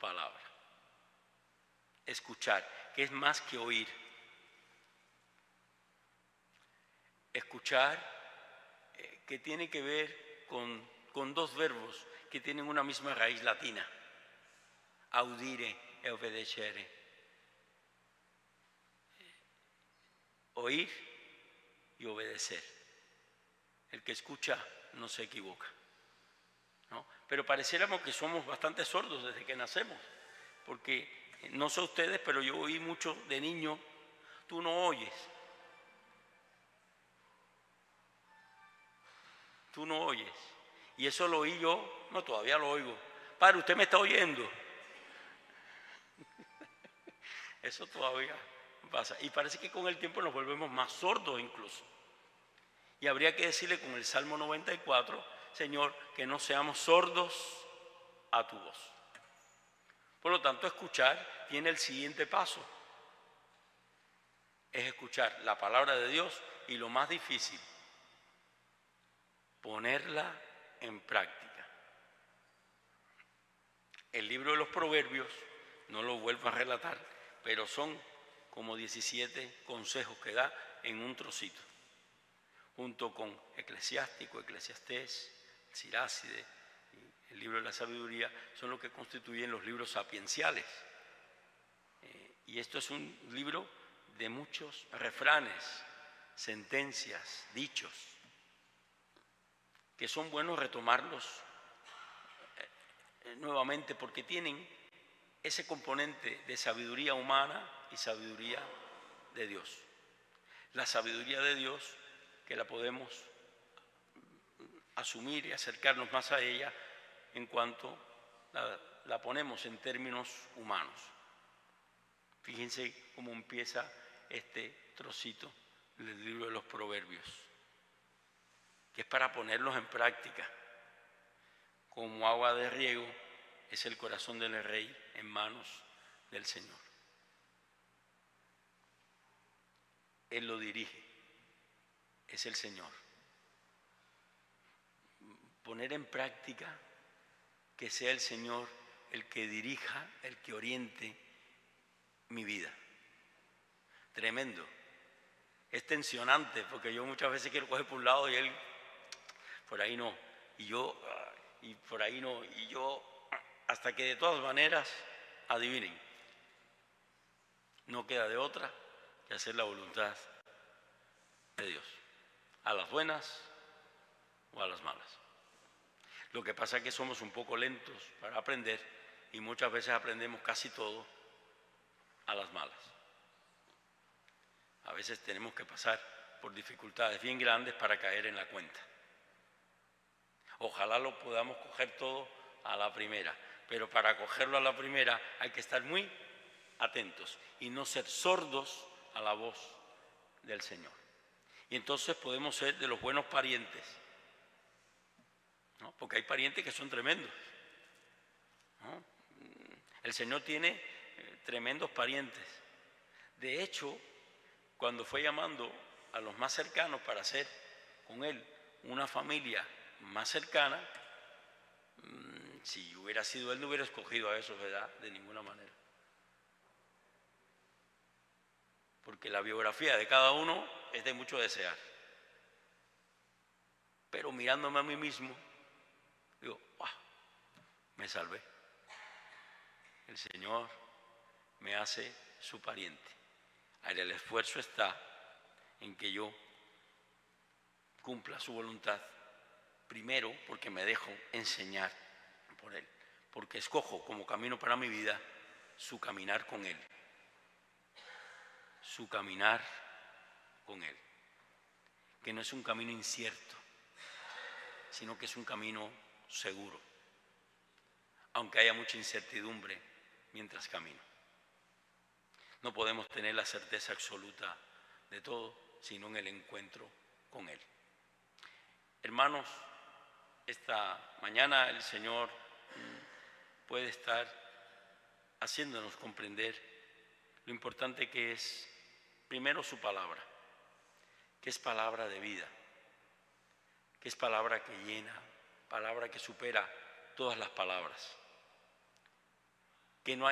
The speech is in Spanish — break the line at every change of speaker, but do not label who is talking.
palabra. Escuchar, que es más que oír. Escuchar, que tiene que ver con dos verbos que tienen una misma raíz latina. Audire e obedecere. Oír y obedecer. El que escucha no se equivoca, ¿no? Pero pareciéramos que somos bastante sordos desde que nacemos, porque no sé ustedes, pero yo oí mucho de niño, tú no oyes. Tú no oyes. Y eso lo oí yo, no, todavía lo oigo. Padre, usted me está oyendo. Eso todavía pasa. Y parece que con el tiempo nos volvemos más sordos incluso. Y habría que decirle con el Salmo 94, Señor, que no seamos sordos a tu voz. Por lo tanto, escuchar tiene el siguiente paso. Es escuchar la palabra de Dios y lo más difícil, ponerla en práctica. El libro de los Proverbios, no lo vuelvo a relatar, pero son como 17 consejos que da en un trocito, junto con Eclesiástico, Eclesiastés, Siráside, el libro de la sabiduría, son los que constituyen los libros sapienciales. Y esto es un libro de muchos refranes, sentencias, dichos, que son buenos retomarlos nuevamente porque tienen ese componente de sabiduría humana y sabiduría de Dios. La sabiduría de Dios, que la podemos asumir y acercarnos más a ella en cuanto la ponemos en términos humanos. Fíjense cómo empieza este trocito del libro de los Proverbios, que es para ponerlos en práctica. Como agua de riego es el corazón del rey en manos del Señor. Él lo dirige, es el Señor. Poner en práctica que sea el Señor el que dirija, el que oriente mi vida. Tremendo. Es tensionante porque yo muchas veces quiero coger por un lado y él por ahí no, y yo y por ahí no, y yo, hasta que de todas maneras, adivinen, no queda de otra que hacer la voluntad de Dios, a las buenas o a las malas. Lo que pasa es que somos un poco lentos para aprender y muchas veces aprendemos casi todo a las malas. A veces tenemos que pasar por dificultades bien grandes para caer en la cuenta. Ojalá lo podamos coger todo a la primera, pero para cogerlo a la primera hay que estar muy atentos y no ser sordos a la voz del Señor. Y entonces podemos ser de los buenos parientes, ¿no? Porque hay parientes que son tremendos, ¿no? El Señor tiene tremendos parientes. De hecho, cuando fue llamando a los más cercanos para hacer con Él una familia más cercana, si hubiera sido Él, no hubiera escogido a esos, ¿verdad? De ninguna manera. Porque la biografía de cada uno es de mucho desear. Pero mirándome a mí mismo, digo, ¡wow! Me salvé. El Señor me hace su pariente. Ahora el esfuerzo está en que yo cumpla su voluntad. Primero, porque me dejo enseñar por Él. Porque escojo como camino para mi vida su caminar con Él. Su caminar con Él. Que no es un camino incierto, sino que es un camino seguro. Aunque haya mucha incertidumbre mientras camino. No podemos tener la certeza absoluta de todo, sino en el encuentro con Él. Hermanos, esta mañana el Señor puede estar haciéndonos comprender lo importante que es, primero, su palabra, que es palabra de vida, que es palabra que llena, palabra que supera todas las palabras. que no hay